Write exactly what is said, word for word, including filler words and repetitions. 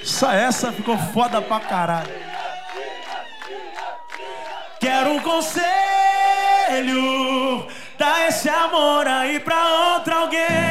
Só essa ficou foda pra caralho. Quero um conselho, dá esse amor aí pra outro alguém.